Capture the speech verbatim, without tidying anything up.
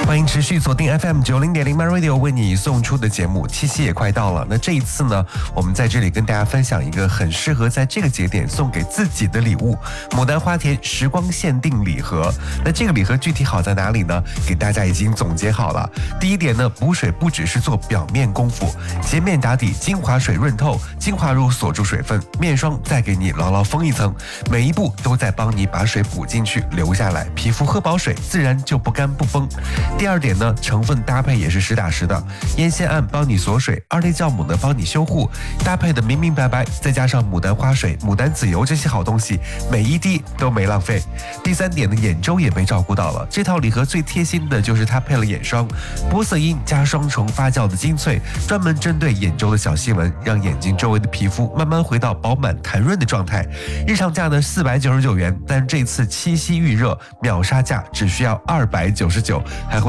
欢迎持续锁定 F M 九零点零 My Radio 为你送出的节目，七夕也快到了。那这一次呢，我们在这里跟大家分享一个很适合在这个节点送给自己的礼物——牡丹花田时光限定礼盒。那这个礼盒具体好在哪里呢？给大家已经总结好了。第一点呢，补水不只是做表面功夫，洁面打底，精华水润透，精华乳锁住水分，面霜再给你牢牢封一层，每一步都在帮你把水补进去留下来，皮肤喝饱水自然就不干不崩。第二点呢，成分搭配也是实打实的，烟酰胺帮你锁水，二类酵母呢帮你修护，搭配的明明白白，再加上牡丹花水、牡丹籽油这些好东西，每一滴都没浪费。第三点呢，眼周也被照顾到了，这套礼盒最贴心的就是它配了眼霜，玻色因加双重发酵的精粹，专门针对眼周的小细纹，让眼睛周围的皮肤慢慢回到饱满弹润的状态。日常价呢四百九十九元，但这次七夕预热秒杀价只需要二百九十九，还会